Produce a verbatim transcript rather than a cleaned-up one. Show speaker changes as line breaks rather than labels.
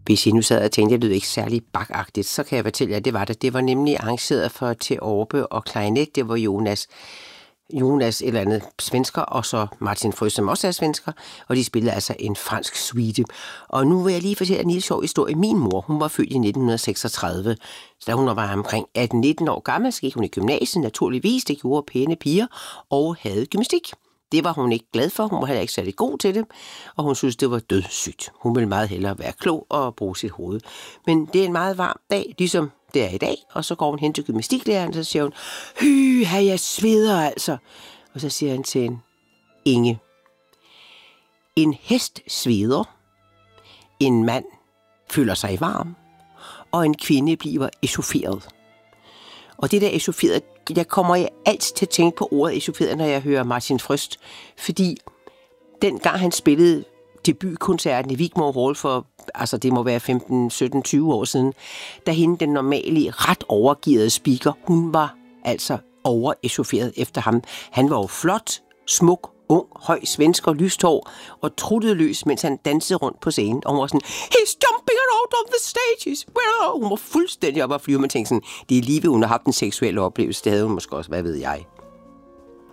Hvis I nu sad og tænkte, at det lød ikke særlig bakagtigt, så kan jeg fortælle jer, at det var det. Det var nemlig arrangeret for Theorbe og klarinet. Det var Jonas, Jonas et eller andet svensker, og så Martin Frøs, som også er svensker, og de spillede altså en fransk suite. Og nu vil jeg lige fortælle en lille sjov historie. Min mor, hun var født i nitten seksogtredive, så da hun var omkring atten nitten år gammel, så gik hun i gymnasiet, naturligvis, det gjorde pæne piger, og havde gymnastik. Det var hun ikke glad for, hun var heller ikke særlig god til det, og hun synes, det var dødssygt. Hun ville meget hellere være klog og bruge sit hoved. Men det er en meget varm dag, ligesom det er i dag, og så går hun hen til gymnastiklæreren, og så siger hun, hy, her jeg sveder altså. Og så siger han til hende, Inge, en hest sveder, en mand føler sig varm, og en kvinde bliver echaufferet. Og det der echaufferet, jeg kommer jeg altid til at tænke på ordet echaufferet, når jeg hører Martin Frøst, fordi dengang han spillede debutkoncerten i Wigmore Hall for, altså det må være femten, sytten, tyve år siden, da hende, den normale, ret overgearede speaker, hun var altså overechaufferet efter ham. Han var jo flot, smuk, ung, høj svensker, lyst hår og truttede løs, mens han dansede rundt på scenen. Og hun var sådan, he's jumping out of the stages. Hun var fuldstændig op at flyve. Man tænkte sådan, det er lige ved, hun har haft en seksuel oplevelse. Det havde hun måske også, hvad ved jeg.